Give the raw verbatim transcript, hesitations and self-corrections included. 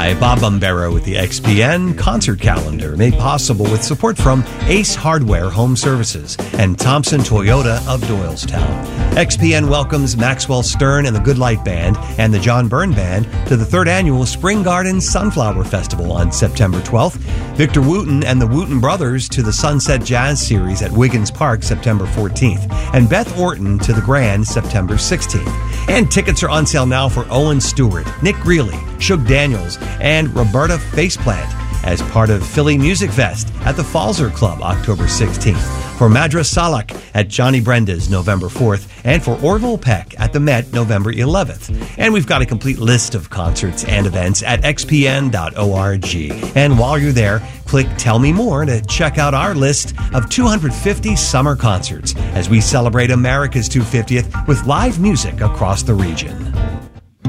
Hi, Bob Bombero with the X P N Concert Calendar, made possible with support from Ace Hardware Home Services and Thompson Toyota of Doylestown. X P N welcomes Maxwell Stern and the Good Light Band and the John Byrne Band to the third annual Spring Garden Sunflower Festival on September twelfth. Victor Wooten and the Wooten Brothers to the Sunset Jazz Series at Wiggins Park September fourteenth. And Beth Orton to the Grand September sixteenth. And tickets are on sale now for Owen Stewart, Nick Greeley, Shug Daniels, and Roberta Faceplant as part of Philly Music Fest at the Falzer Club October sixteenth. For Madras Salak at Johnny Brenda's November fourth, and for Orville Peck at the Met November eleventh. And we've got a complete list of concerts and events at x p n dot org. And while you're there, click Tell Me More to check out our list of two hundred fifty summer concerts as we celebrate America's two hundred fiftieth with live music across the region.